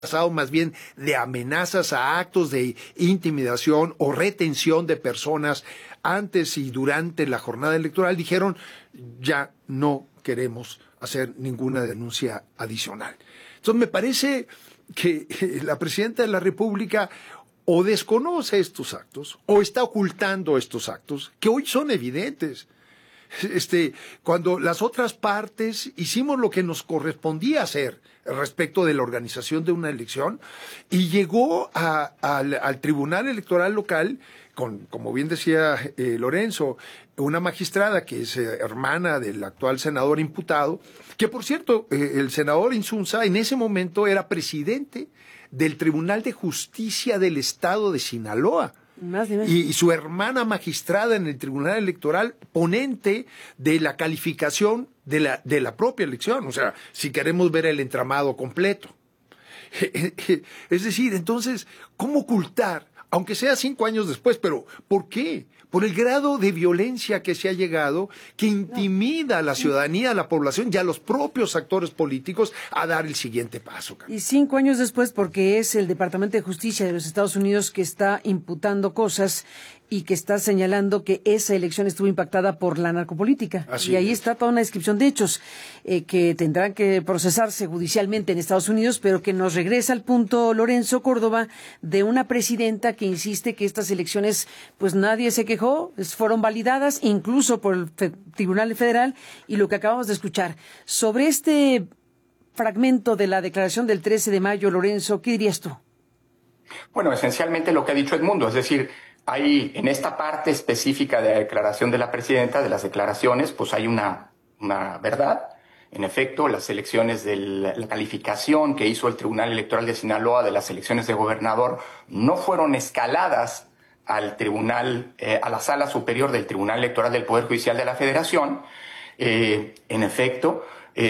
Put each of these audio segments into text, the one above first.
pasado más bien de amenazas a actos de intimidación o retención de personas antes y durante la jornada electoral, dijeron ya no queremos hacer ninguna denuncia adicional. Entonces me parece que la presidenta de la República o desconoce estos actos o está ocultando estos actos que hoy son evidentes. Cuando las otras partes hicimos lo que nos correspondía hacer respecto de la organización de una elección y llegó al Tribunal Electoral Local como bien decía Lorenzo, una magistrada que es hermana del actual senador imputado, que por cierto, el senador Insunza en ese momento era presidente del Tribunal de Justicia del Estado de Sinaloa. Y su hermana magistrada en el Tribunal Electoral, ponente de la calificación de la propia elección, o sea, si queremos ver el entramado completo. Es decir, entonces, ¿cómo ocultar? Aunque sea 5 años después, pero ¿por qué? Por el grado de violencia que se ha llegado, que intimida a la ciudadanía, a la población y a los propios actores políticos a dar el siguiente paso. Y 5 años después, porque es el Departamento de Justicia de los Estados Unidos que está imputando cosas y que está señalando que esa elección estuvo impactada por la narcopolítica. Así y ahí es. está toda una descripción de hechos que tendrán que procesarse judicialmente en Estados Unidos, pero que nos regresa al punto, Lorenzo Córdoba, de una presidenta que insiste que estas elecciones, pues nadie se quejó, fueron validadas incluso por el Tribunal Federal, y lo que acabamos de escuchar. Sobre este fragmento de la declaración del 13 de mayo, Lorenzo, ¿qué dirías tú? Bueno, esencialmente lo que ha dicho Edmundo, es decir, hay en esta parte específica de la declaración de la presidenta, de las declaraciones, pues hay una verdad. En efecto, las elecciones de la calificación que hizo el Tribunal Electoral de Sinaloa de las elecciones de gobernador no fueron escaladas al tribunal, a la sala superior del Tribunal Electoral del Poder Judicial de la Federación. En efecto,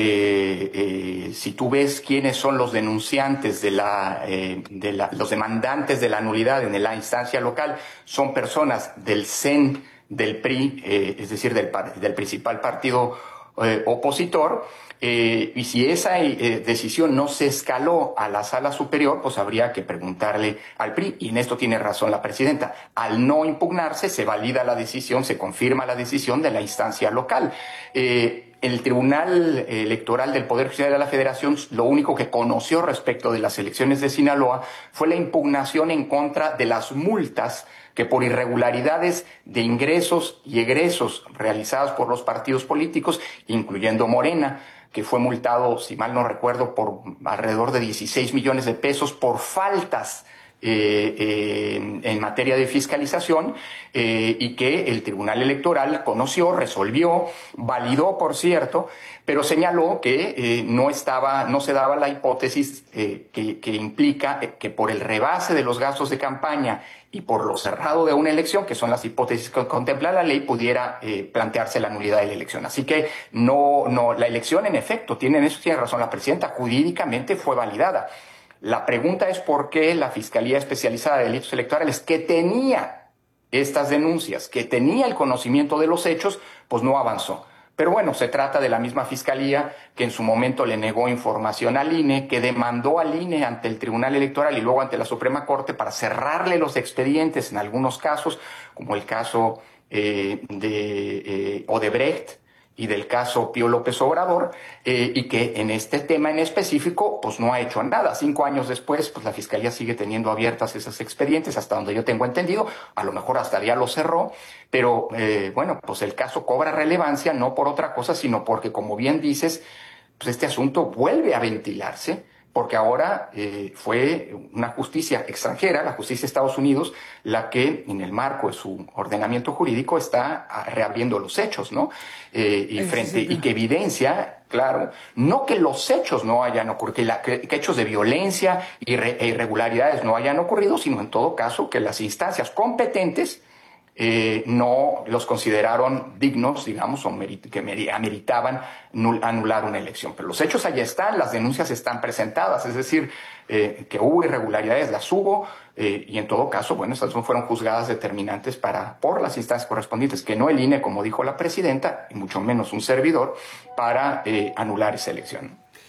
si tú ves quiénes son los denunciantes los demandantes de la nulidad en la instancia local, son personas del CEN, del PRI, es decir, del principal partido opositor, y si esa decisión no se escaló a la sala superior, pues habría que preguntarle al PRI, y en esto tiene razón la presidenta. Al no impugnarse, se valida la decisión, se confirma la decisión de la instancia local. El Tribunal Electoral del Poder Judicial de la Federación lo único que conoció respecto de las elecciones de Sinaloa fue la impugnación en contra de las multas que por irregularidades de ingresos y egresos realizadas por los partidos políticos, incluyendo Morena, que fue multado, si mal no recuerdo, por alrededor de 16 millones de pesos por faltas en materia de fiscalización, y que el Tribunal Electoral conoció, resolvió, validó, por cierto, pero señaló que no se daba la hipótesis que implica que por el rebase de los gastos de campaña y por lo cerrado de una elección, que son las hipótesis que contempla la ley, pudiera plantearse la nulidad de la elección. Así que la elección, en efecto, tiene razón la presidenta, jurídicamente fue validada. La pregunta es por qué la Fiscalía Especializada de Delitos Electorales, que tenía estas denuncias, que tenía el conocimiento de los hechos, pues no avanzó. Pero bueno, se trata de la misma Fiscalía que en su momento le negó información al INE, que demandó al INE ante el Tribunal Electoral y luego ante la Suprema Corte para cerrarle los expedientes en algunos casos, como el caso de Odebrecht y del caso Pío López Obrador, y que en este tema en específico pues no ha hecho nada. 5 años después, pues la Fiscalía sigue teniendo abiertas esos expedientes, hasta donde yo tengo entendido, a lo mejor hasta ya lo cerró, pero bueno, pues el caso cobra relevancia no por otra cosa, sino porque, como bien dices, pues este asunto vuelve a ventilarse, porque ahora fue una justicia extranjera, la justicia de Estados Unidos, la que en el marco de su ordenamiento jurídico está reabriendo los hechos, ¿no? Y que evidencia, claro, no que los hechos no hayan ocurrido, que hechos de violencia e irregularidades no hayan ocurrido, sino en todo caso que las instancias competentes no los consideraron dignos, digamos, o que ameritaban anular una elección. Pero los hechos allá están, las denuncias están presentadas, es decir, que hubo irregularidades, las hubo, y en todo caso, bueno, estas no fueron juzgadas determinantes por las instancias correspondientes, que no el INE, como dijo la presidenta, y mucho menos un servidor, para anular esa elección.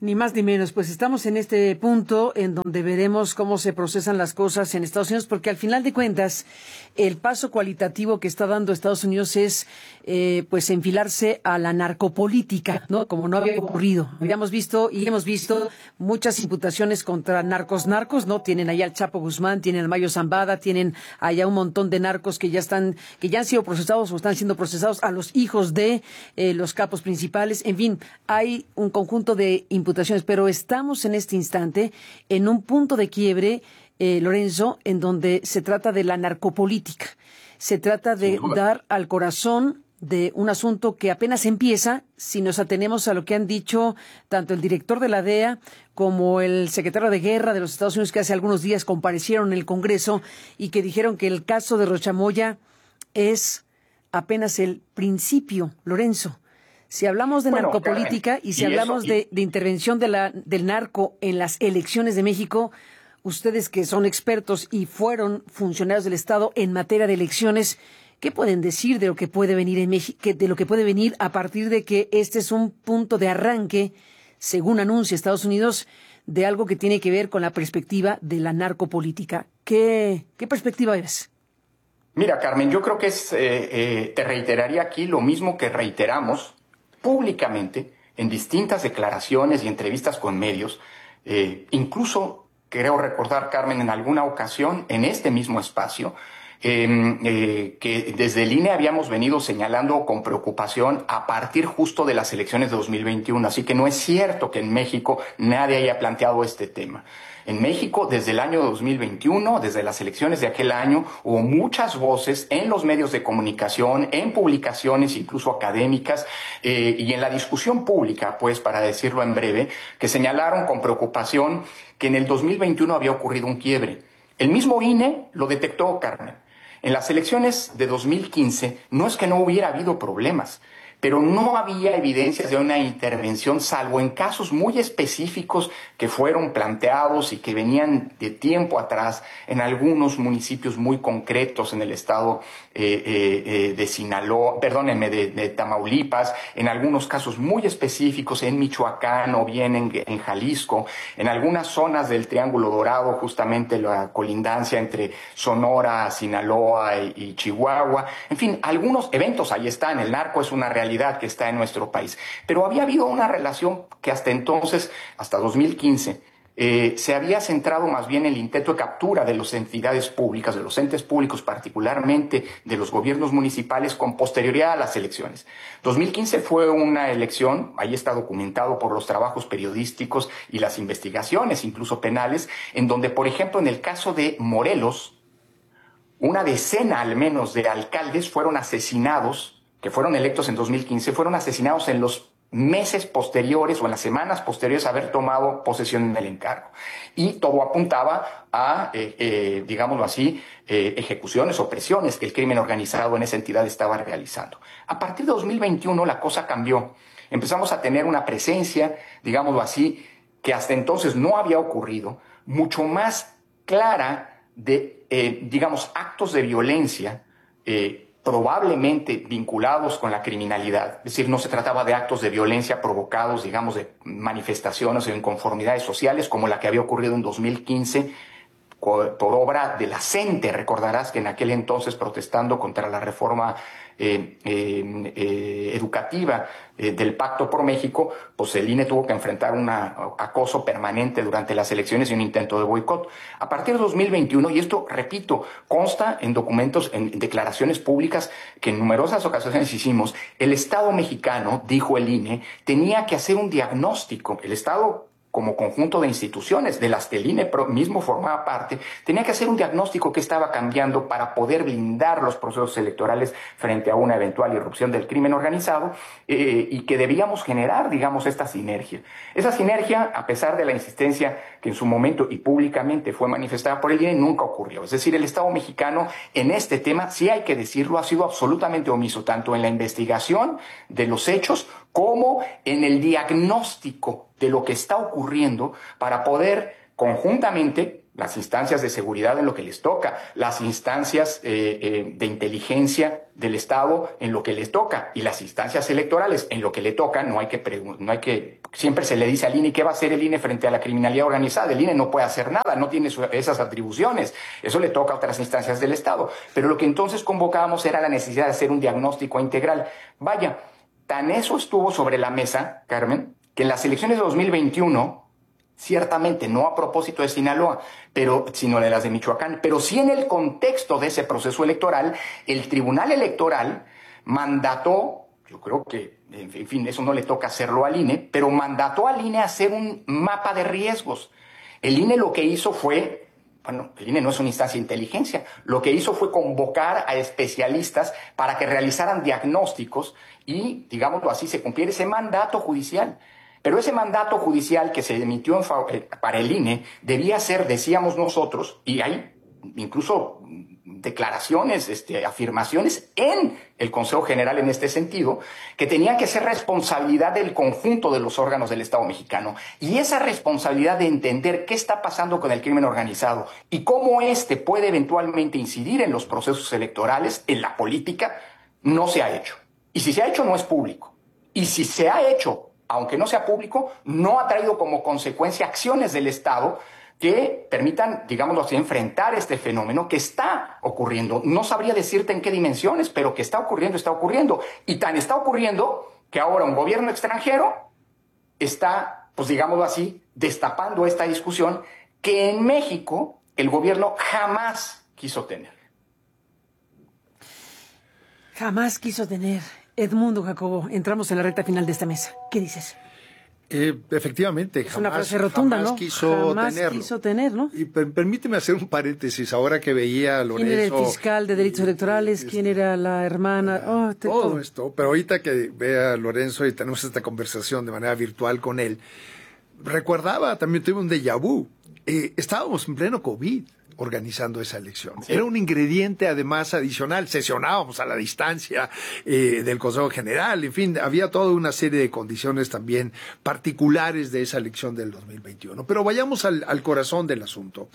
Ni más ni menos, pues estamos en este punto en donde veremos cómo se procesan las cosas en Estados Unidos, porque al final de cuentas el paso cualitativo que está dando Estados Unidos es pues enfilarse a la narcopolítica, ¿no? Como no había ocurrido. Habíamos visto y hemos visto muchas imputaciones contra narcos, ¿no? Tienen allá al Chapo Guzmán, tienen al Mayo Zambada, tienen allá un montón de narcos que ya han sido procesados o están siendo procesados, a los hijos de los capos principales. En fin, hay un conjunto de imputaciones, pero estamos en este instante en un punto de quiebre, Lorenzo, en donde se trata de la narcopolítica. Se trata de dar al corazón de un asunto que apenas empieza, si nos atenemos a lo que han dicho tanto el director de la DEA como el secretario de Guerra de los Estados Unidos, que hace algunos días comparecieron en el Congreso y que dijeron que el caso de Rochamoya es apenas el principio, Lorenzo. Si hablamos de narcopolítica y si hablamos de intervención del narco en las elecciones de México, ustedes que son expertos y fueron funcionarios del Estado en materia de elecciones, ¿qué pueden decir de lo que puede venir en México, de lo que puede venir a partir de que este es un punto de arranque, según anuncia Estados Unidos, de algo que tiene que ver con la perspectiva de la narcopolítica? ¿Qué perspectiva es? Mira, Carmen, yo creo que te reiteraría aquí lo mismo que reiteramos públicamente en distintas declaraciones y entrevistas con medios, incluso creo recordar, Carmen, en alguna ocasión en este mismo espacio, que desde el INE habíamos venido señalando con preocupación a partir justo de las elecciones de 2021. Así que no es cierto que en México nadie haya planteado este tema. En México, desde el año 2021, desde las elecciones de aquel año, hubo muchas voces en los medios de comunicación, en publicaciones incluso académicas, y en la discusión pública, pues, para decirlo en breve, que señalaron con preocupación que en el 2021 había ocurrido un quiebre. El mismo INE lo detectó, Carmen. En las elecciones de 2015 no es que no hubiera habido problemas, pero no había evidencias de una intervención, salvo en casos muy específicos que fueron planteados y que venían de tiempo atrás en algunos municipios muy concretos en el estado de Sinaloa, perdónenme, de Tamaulipas, en algunos casos muy específicos en Michoacán o bien en Jalisco, en algunas zonas del Triángulo Dorado, justamente la colindancia entre Sonora, Sinaloa y Chihuahua. En fin, algunos eventos ahí están. El narco es una realidad que está en nuestro país. Pero había habido una relación que hasta entonces, hasta 2015, se había centrado más bien en el intento de captura de las entidades públicas, de los entes públicos, particularmente de los gobiernos municipales, con posterioridad a las elecciones. 2015 fue una elección, ahí está documentado por los trabajos periodísticos y las investigaciones, incluso penales, en donde, por ejemplo, en el caso de Morelos, una decena al menos de alcaldes fueron asesinados, que fueron electos en 2015, fueron asesinados en los meses posteriores o en las semanas posteriores a haber tomado posesión del encargo. Y todo apuntaba a, digámoslo así, ejecuciones o presiones que el crimen organizado en esa entidad estaba realizando. A partir de 2021 la cosa cambió. Empezamos a tener una presencia, digámoslo así, que hasta entonces no había ocurrido, mucho más clara de, digamos, actos de violencia, probablemente vinculados con la criminalidad. Es decir, no se trataba de actos de violencia provocados, digamos, de manifestaciones o inconformidades sociales como la que había ocurrido en 2015 por obra de la CENTE. Recordarás que en aquel entonces, protestando contra la reforma educativa del Pacto por México, pues el INE tuvo que enfrentar un acoso permanente durante las elecciones y un intento de boicot. A partir de 2021, y esto, repito, consta en documentos, en declaraciones públicas que en numerosas ocasiones hicimos, el Estado mexicano, dijo el INE, tenía que hacer un diagnóstico. El Estado, como conjunto de instituciones de las que el INE mismo formaba parte, tenía que hacer un diagnóstico que estaba cambiando para poder blindar los procesos electorales frente a una eventual irrupción del crimen organizado, y que debíamos generar, digamos, esta sinergia. Esa sinergia, a pesar de la insistencia que en su momento y públicamente fue manifestada por el INE, nunca ocurrió. Es decir, el Estado mexicano en este tema, sí hay que decirlo, ha sido absolutamente omiso, tanto en la investigación de los hechos como en el diagnóstico de lo que está ocurriendo para poder conjuntamente, las instancias de seguridad en lo que les toca, las instancias de inteligencia del Estado en lo que les toca y las instancias electorales en lo que le toca, no hay que siempre se le dice al INE, ¿qué va a hacer el INE frente a la criminalidad organizada? El INE no puede hacer nada, no tiene esas atribuciones, eso le toca a otras instancias del Estado. Pero lo que entonces convocábamos era la necesidad de hacer un diagnóstico integral. Vaya, tan eso estuvo sobre la mesa, Carmen, que en las elecciones de 2021, ciertamente no a propósito de Sinaloa, sino de las de Michoacán, pero sí en el contexto de ese proceso electoral, el Tribunal Electoral mandató, yo creo que, en fin, eso no le toca hacerlo al INE, pero mandató al INE a hacer un mapa de riesgos. El INE lo que hizo fue, bueno, el INE no es una instancia de inteligencia, lo que hizo fue convocar a especialistas para que realizaran diagnósticos y, digámoslo así, se cumpliera ese mandato judicial. Pero ese mandato judicial que se emitió para el INE debía ser, decíamos nosotros, y hay incluso declaraciones, afirmaciones en el Consejo General en este sentido, que tenían que ser responsabilidad del conjunto de los órganos del Estado mexicano. Y esa responsabilidad de entender qué está pasando con el crimen organizado y cómo puede eventualmente incidir en los procesos electorales, en la política, no se ha hecho. Y si se ha hecho, no es público. Y si se ha hecho, aunque no sea público, no ha traído como consecuencia acciones del Estado que permitan, digámoslo así, enfrentar este fenómeno que está ocurriendo. No sabría decirte en qué dimensiones, pero que está ocurriendo, está ocurriendo. Y tan está ocurriendo que ahora un gobierno extranjero está, pues digámoslo así, destapando esta discusión que en México el gobierno jamás quiso tener. Jamás quiso tener. Edmundo Jacobo, entramos en la recta final de esta mesa. ¿Qué dices? Efectivamente, es una frase rotunda, jamás ¿no? quiso tenerlo. Quiso tener, ¿no? Y permíteme hacer un paréntesis. Ahora que veía a Lorenzo... ¿Quién era el fiscal de delitos electorales? ¿Quién era la hermana? Todo esto. Pero ahorita que vea a Lorenzo y tenemos esta conversación de manera virtual con él, recordaba, también tuve un déjà vu. Estábamos en pleno COVID organizando esa elección. Sí. Era un ingrediente además adicional, sesionábamos a la distancia del Consejo General, en fin, había toda una serie de condiciones también particulares de esa elección del 2021. Pero vayamos al corazón del asunto.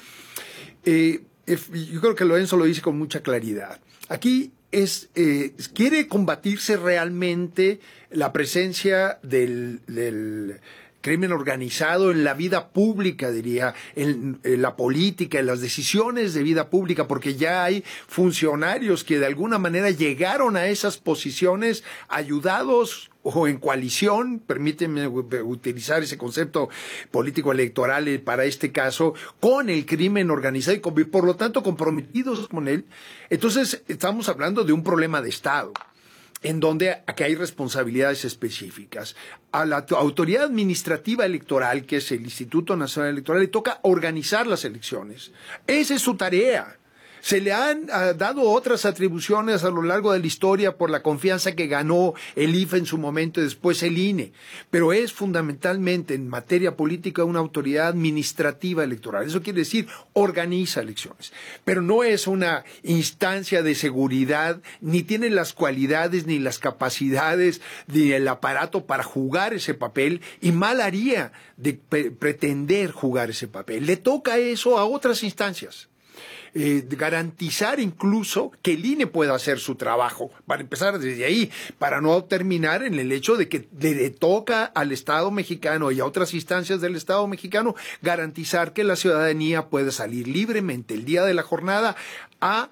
Yo creo que Lorenzo lo dice con mucha claridad. Aquí quiere combatirse realmente la presencia del crimen organizado en la vida pública, diría, en la política, en las decisiones de vida pública, porque ya hay funcionarios que de alguna manera llegaron a esas posiciones ayudados o en coalición, permíteme utilizar ese concepto político electoral para este caso, con el crimen organizado y por lo tanto comprometidos con él. Entonces estamos hablando de un problema de Estado, en donde aquí hay responsabilidades específicas. A la autoridad administrativa electoral, que es el Instituto Nacional Electoral, le toca organizar las elecciones. Esa es su tarea. Se le han dado otras atribuciones a lo largo de la historia por la confianza que ganó el IFE en su momento y después el INE. Pero es fundamentalmente en materia política una autoridad administrativa electoral. Eso quiere decir, organiza elecciones. Pero no es una instancia de seguridad, ni tiene las cualidades, ni las capacidades, ni el aparato para jugar ese papel, y mal haría de pretender jugar ese papel. Le toca eso a otras instancias. Garantizar incluso que el INE pueda hacer su trabajo, para empezar desde ahí, para no terminar en el hecho de que le toca al Estado mexicano y a otras instancias del Estado mexicano garantizar que la ciudadanía pueda salir libremente el día de la jornada a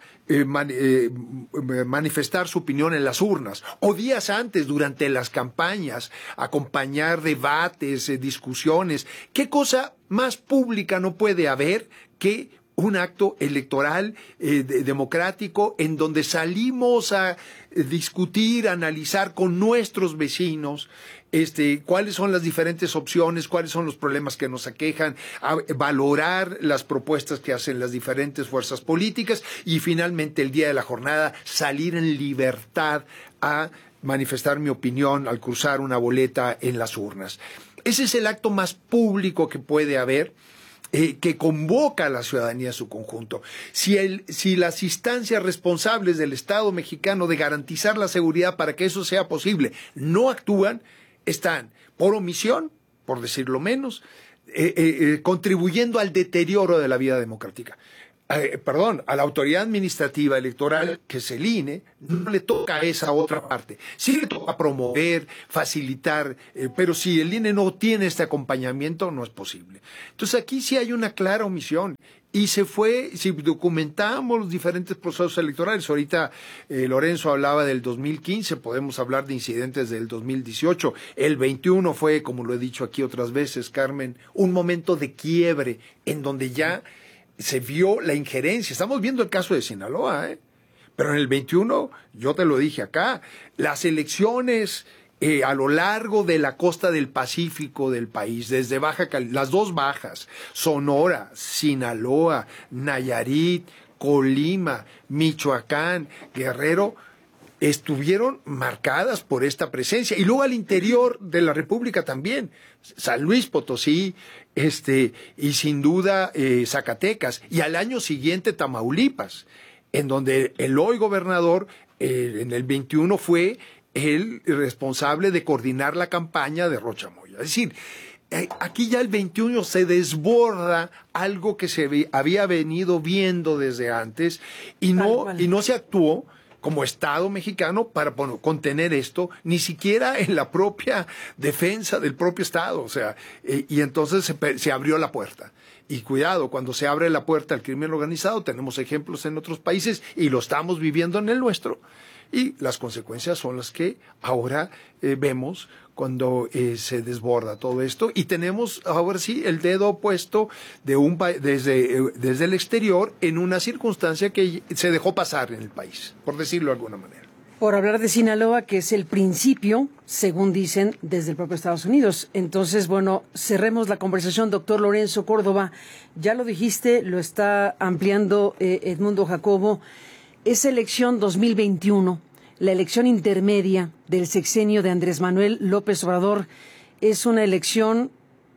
manifestar su opinión en las urnas, o días antes durante las campañas, acompañar debates, discusiones. ¿Qué cosa más pública no puede haber que un acto electoral democrático en donde salimos a discutir, a analizar con nuestros vecinos cuáles son las diferentes opciones, cuáles son los problemas que nos aquejan, a valorar las propuestas que hacen las diferentes fuerzas políticas y finalmente el día de la jornada salir en libertad a manifestar mi opinión al cruzar una boleta en las urnas? Ese es el acto más público que puede haber, que convoca a la ciudadanía en su conjunto. Si las instancias responsables del Estado mexicano de garantizar la seguridad para que eso sea posible no actúan, están por omisión, por decirlo menos, contribuyendo al deterioro de la vida democrática. a la autoridad administrativa electoral, que es el INE, no le toca esa otra parte. Sí le toca promover, facilitar, pero si el INE no tiene este acompañamiento, no es posible. Entonces aquí sí hay una clara omisión. Y si documentamos los diferentes procesos electorales, ahorita Lorenzo hablaba del 2015, podemos hablar de incidentes del 2018, el 21 fue, como lo he dicho aquí otras veces, Carmen, un momento de quiebre en donde ya se vio la injerencia. Estamos viendo el caso de Sinaloa, pero en el 21, yo te lo dije acá, las elecciones a lo largo de la costa del Pacífico del país, desde las dos bajas, Sonora, Sinaloa, Nayarit, Colima, Michoacán, Guerrero, estuvieron marcadas por esta presencia. Y luego al interior de la República también, San Luis Potosí, y sin duda Zacatecas, y al año siguiente Tamaulipas, en donde el hoy gobernador en el 21 fue el responsable de coordinar la campaña de Rocha Moya. Es decir, aquí ya el 21 se desborda algo que se había venido viendo desde antes y no se actuó como Estado mexicano para contener esto, ni siquiera en la propia defensa del propio Estado. O sea, y entonces se abrió la puerta. Y cuidado, cuando se abre la puerta al crimen organizado, tenemos ejemplos en otros países y lo estamos viviendo en el nuestro. Y las consecuencias son las que ahora vemos cuando se desborda todo esto. Y tenemos ahora sí el dedo puesto desde el exterior en una circunstancia que se dejó pasar en el país, por decirlo de alguna manera. Por hablar de Sinaloa, que es el principio, según dicen, desde el propio Estados Unidos. Entonces, bueno, cerremos la conversación, doctor Lorenzo Córdoba. Ya lo dijiste, lo está ampliando Edmundo Jacobo. Esa elección 2021, la elección intermedia del sexenio de Andrés Manuel López Obrador, es una elección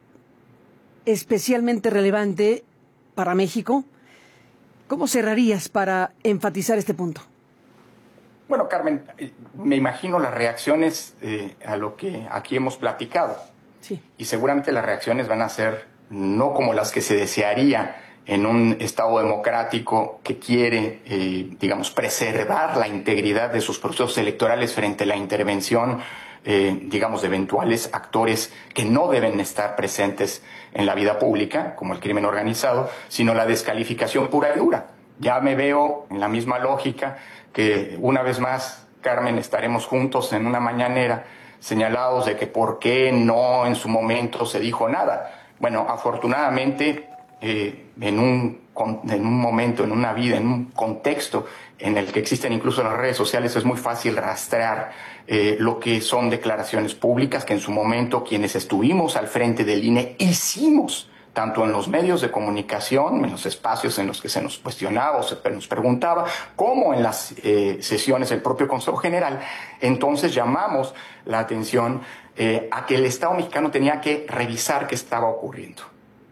especialmente relevante para México. ¿Cómo cerrarías para enfatizar este punto? Bueno, Carmen, me imagino las reacciones a lo que aquí hemos platicado. Sí. Y seguramente las reacciones van a ser no como las que se desearía en un Estado democrático que quiere, preservar la integridad de sus procesos electorales frente a la intervención, de eventuales actores que no deben estar presentes en la vida pública, como el crimen organizado, sino la descalificación pura y dura. Ya me veo en la misma lógica que una vez más, Carmen, estaremos juntos en una mañanera señalados de que por qué no en su momento se dijo nada. Bueno, afortunadamente, en un momento, en una vida, en un contexto en el que existen incluso las redes sociales, es muy fácil rastrear lo que son declaraciones públicas que en su momento quienes estuvimos al frente del INE hicimos, tanto en los medios de comunicación, en los espacios en los que se nos cuestionaba o se nos preguntaba, como en las sesiones del propio Consejo General. Entonces llamamos la atención a que el Estado mexicano tenía que revisar qué estaba ocurriendo.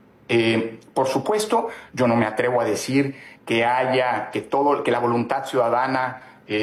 Por supuesto, yo no me atrevo a decir que la voluntad ciudadana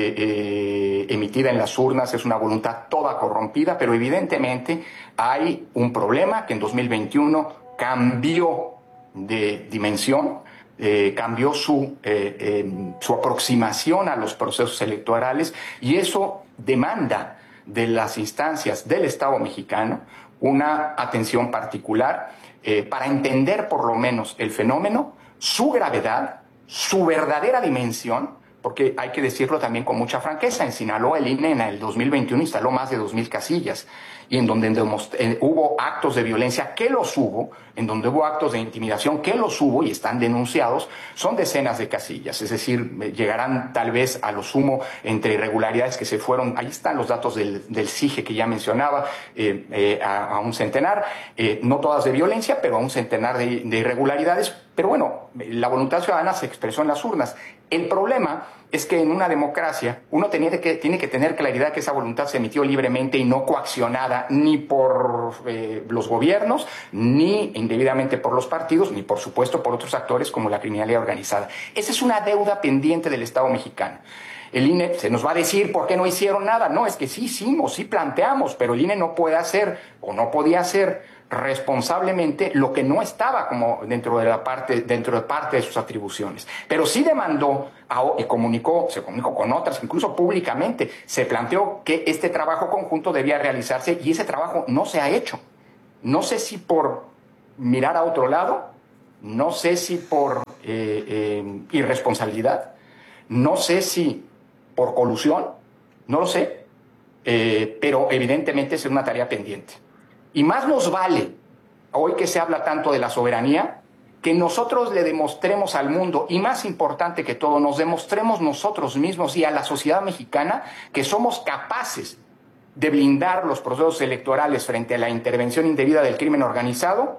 emitida en las urnas es una voluntad toda corrompida, pero evidentemente hay un problema que en 2021 cambió de dimensión, cambió su aproximación a los procesos electorales, y eso demanda de las instancias del Estado mexicano una atención particular para entender por lo menos el fenómeno, su gravedad, su verdadera dimensión, porque hay que decirlo también con mucha franqueza. En Sinaloa el INE en el 2021 instaló más de 2,000 casillas, y en donde hubo actos de violencia, que los hubo, en donde hubo actos de intimidación, que los hubo y están denunciados, son decenas de casillas. Es decir, llegarán tal vez a lo sumo entre irregularidades que se fueron, ahí están los datos del CIGE que ya mencionaba, a un centenar, no todas de violencia, pero a un centenar de irregularidades. Pero bueno, la voluntad ciudadana se expresó en las urnas. El problema es que en una democracia uno tiene que tener claridad que esa voluntad se emitió libremente y no coaccionada ni por los gobiernos, ni indebidamente por los partidos, ni por supuesto por otros actores como la criminalidad organizada. Esa es una deuda pendiente del Estado mexicano. El INE se nos va a decir por qué no hicieron nada. No, es que sí hicimos, sí planteamos, pero el INE no puede hacer o no podía hacer responsablemente lo que no estaba como dentro de parte de sus atribuciones. Pero sí demandó y se comunicó con otras, incluso públicamente, se planteó que este trabajo conjunto debía realizarse y ese trabajo no se ha hecho. No sé si por mirar a otro lado, no sé si por irresponsabilidad, no sé si por colusión, no lo sé, pero evidentemente es una tarea pendiente. Y más nos vale, hoy que se habla tanto de la soberanía, que nosotros le demostremos al mundo, y más importante que todo, nos demostremos nosotros mismos y a la sociedad mexicana que somos capaces de blindar los procesos electorales frente a la intervención indebida del crimen organizado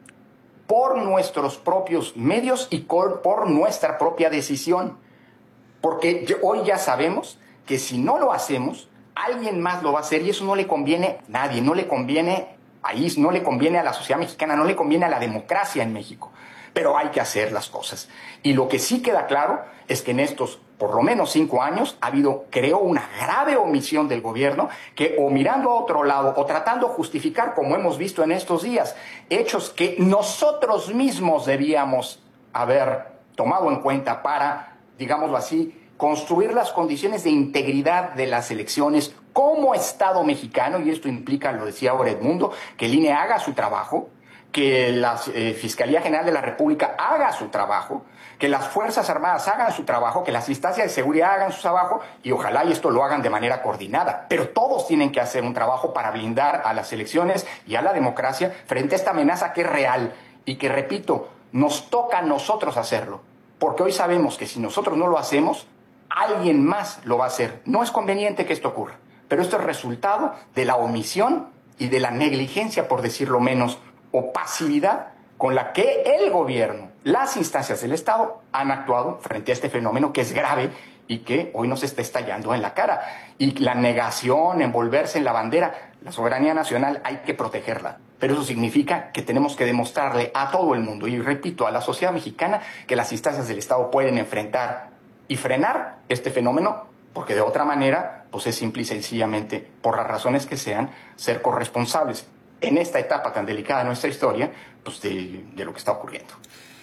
por nuestros propios medios y por nuestra propia decisión. Porque hoy ya sabemos que si no lo hacemos, alguien más lo va a hacer y eso no le conviene a nadie, no le conviene al país, no le conviene a la sociedad mexicana, no le conviene a la democracia en México. Pero hay que hacer las cosas. Y lo que sí queda claro es que en estos por lo menos 5 años ha habido, creo, una grave omisión del gobierno que o mirando a otro lado o tratando de justificar, como hemos visto en estos días, hechos que nosotros mismos debíamos haber tomado en cuenta para, digámoslo así, construir las condiciones de integridad de las elecciones como Estado mexicano, y esto implica, lo decía ahora Edmundo, que el INE haga su trabajo, que la Fiscalía General de la República haga su trabajo, que las Fuerzas Armadas hagan su trabajo, que las instancias de seguridad hagan su trabajo, y ojalá y esto lo hagan de manera coordinada. Pero todos tienen que hacer un trabajo para blindar a las elecciones y a la democracia frente a esta amenaza que es real y que, repito, nos toca a nosotros hacerlo. Porque hoy sabemos que si nosotros no lo hacemos, alguien más lo va a hacer. No es conveniente que esto ocurra, pero esto es resultado de la omisión y de la negligencia, por decirlo menos, o pasividad con la que el gobierno, las instancias del Estado han actuado frente a este fenómeno que es grave y que hoy nos está estallando en la cara. Y la negación, envolverse en la bandera, la soberanía nacional hay que protegerla. Pero eso significa que tenemos que demostrarle a todo el mundo, y repito, a la sociedad mexicana, que las instancias del Estado pueden enfrentar y frenar este fenómeno, porque de otra manera, pues es simple y sencillamente, por las razones que sean, ser corresponsables en esta etapa tan delicada de nuestra historia, pues de lo que está ocurriendo.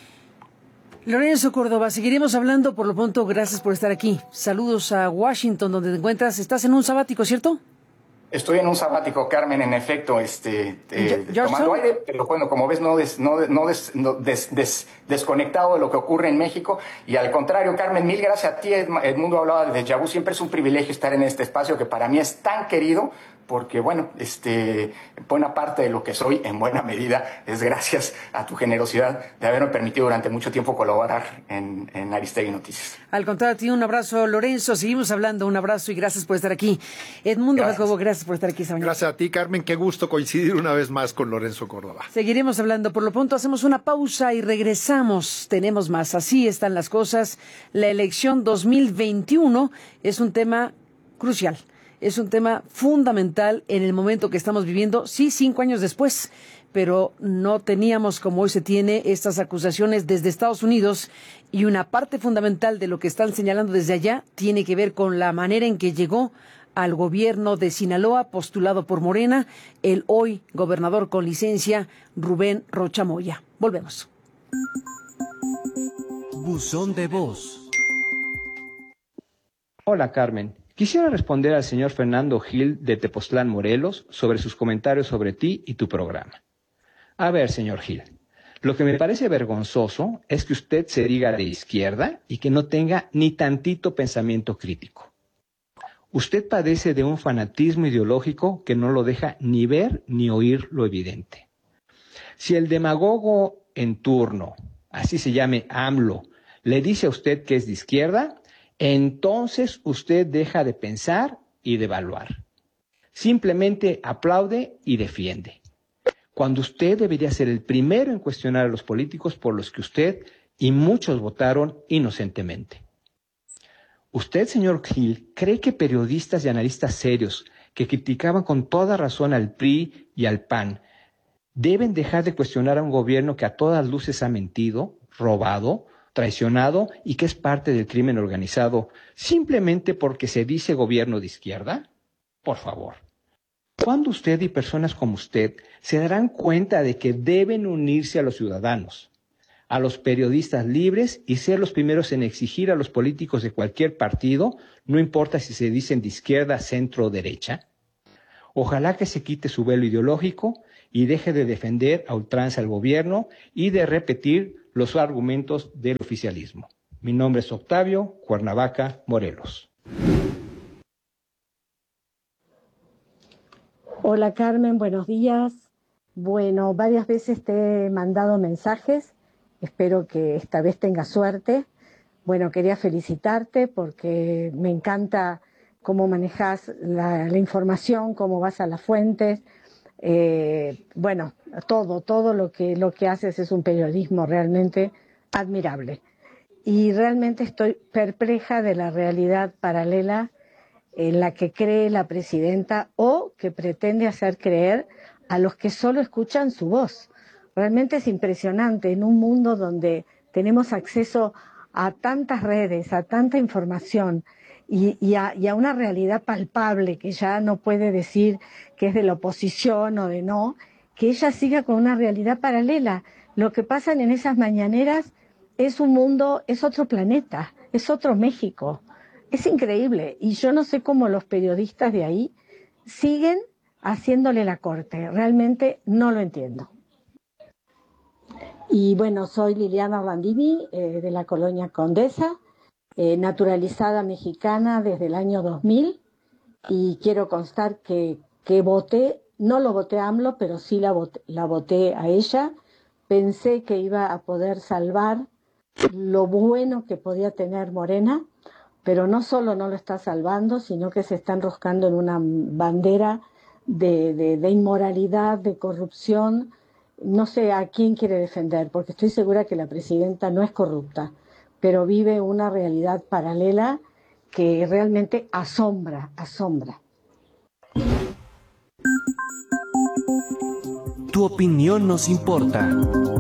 Lorenzo Córdoba, seguiremos hablando. Por lo pronto, gracias por estar aquí. Saludos a Washington, donde te encuentras. Estás en un sabático, ¿cierto? Estoy en un sabático, Carmen, en efecto, tomando aire, pero bueno, como ves, desconectado de lo que ocurre en México. Y al contrario, Carmen, mil gracias a ti. Edmundo hablaba de déjà vu. Siempre es un privilegio estar en este espacio que para mí es tan querido, porque bueno, buena parte de lo que soy, en buena medida, es gracias a tu generosidad de haberme permitido durante mucho tiempo colaborar en Aristegui Noticias. Al contrario, a ti un abrazo, Lorenzo. Seguimos hablando, un abrazo y gracias por estar aquí. Edmundo Jacobo, gracias por estar aquí esta mañana. Gracias a ti, Carmen. Qué gusto coincidir una vez más con Lorenzo Córdoba. Seguiremos hablando. Por lo pronto hacemos una pausa y regresamos. Tenemos más. Así están las cosas. La elección 2021 es un tema crucial. Es un tema fundamental en el momento que estamos viviendo, sí, 5 años después, pero no teníamos como hoy se tiene estas acusaciones desde Estados Unidos, y una parte fundamental de lo que están señalando desde allá tiene que ver con la manera en que llegó al gobierno de Sinaloa, postulado por Morena, el hoy gobernador con licencia, Rubén Rocha Moya. Volvemos. Buzón de voz. Hola, Carmen. Quisiera responder al señor Fernando Gil de Tepoztlán, Morelos, sobre sus comentarios sobre ti y tu programa. A ver, señor Gil, lo que me parece vergonzoso es que usted se diga de izquierda y que no tenga ni tantito pensamiento crítico. Usted padece de un fanatismo ideológico que no lo deja ni ver ni oír lo evidente. Si el demagogo en turno, así se llame AMLO, le dice a usted que es de izquierda, entonces usted deja de pensar y de evaluar. Simplemente aplaude y defiende, cuando usted debería ser el primero en cuestionar a los políticos por los que usted y muchos votaron inocentemente. Usted, señor Gil, cree que periodistas y analistas serios que criticaban con toda razón al PRI y al PAN deben dejar de cuestionar a un gobierno que a todas luces ha mentido, robado, traicionado y que es parte del crimen organizado simplemente porque se dice gobierno de izquierda? Por favor. ¿Cuándo usted y personas como usted se darán cuenta de que deben unirse a los ciudadanos, a los periodistas libres y ser los primeros en exigir a los políticos de cualquier partido, no importa si se dicen de izquierda, centro o derecha? Ojalá que se quite su velo ideológico y deje de defender a ultranza al gobierno y de repetir los argumentos del oficialismo. Mi nombre es Octavio, Cuernavaca, Morelos. Hola Carmen, buenos días. Bueno, varias veces te he mandado mensajes, espero que esta vez tengas suerte. Bueno, quería felicitarte porque me encanta cómo manejas la información, cómo vas a las fuentes. Bueno, todo lo que haces es un periodismo realmente admirable. Y realmente estoy perpleja de la realidad paralela en la que cree la presidenta o que pretende hacer creer a los que solo escuchan su voz. Realmente es impresionante en un mundo donde tenemos acceso a tantas redes, a tanta información y a una realidad palpable que ya no puede decir que es de la oposición o de no, que ella siga con una realidad paralela. Lo que pasa en esas mañaneras es un mundo, es otro planeta, es otro México. Es increíble y yo no sé cómo los periodistas de ahí siguen haciéndole la corte. Realmente no lo entiendo. Y bueno, soy Liliana Orlandini, de la colonia Condesa, naturalizada mexicana desde el año 2000 y quiero constar que voté, no lo voté a AMLO, pero sí la voté a ella. Pensé que iba a poder salvar lo bueno que podía tener Morena, pero no solo no lo está salvando, sino que se está enroscando en una bandera de inmoralidad, de corrupción. No sé a quién quiere defender, porque estoy segura que la presidenta no es corrupta, pero vive una realidad paralela que realmente asombra. Tu opinión nos importa.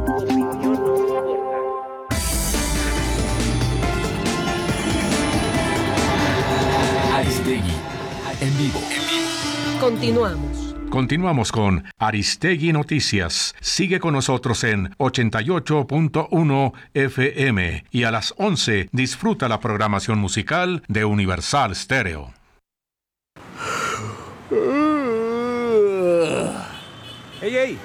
Aristegui, en vivo. Continuamos con Aristegui Noticias. Sigue con nosotros en 88.1 FM y a las 11 disfruta la programación musical de Universal Stereo. ¡Ey!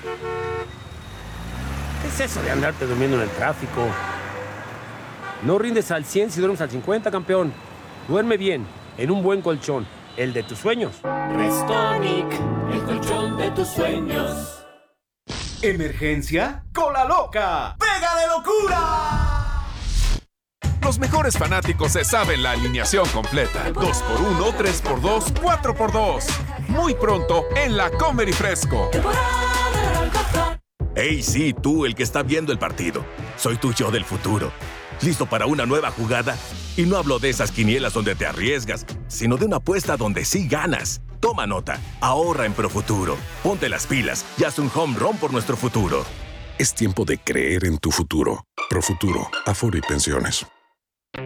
¿Qué es eso de andarte durmiendo en el tráfico? No rindes al 100 si duermes al 50, campeón. Duerme bien, en un buen colchón, el de tus sueños. Restonic, el colchón de tus sueños. ¿Emergencia? ¡Cola loca! ¡Pega de locura! Los mejores fanáticos se saben la alineación completa. 2x1, 3x2, 4x2. Muy pronto en la Comer y Fresco. Hey, sí, tú, el que está viendo el partido. Soy tu yo del futuro. ¿Listo para una nueva jugada? Y no hablo de esas quinielas donde te arriesgas, sino de una apuesta donde sí ganas. Toma nota, ahorra en Profuturo. Ponte las pilas y haz un home run por nuestro futuro. Es tiempo de creer en tu futuro. Profuturo, Afore y Pensiones.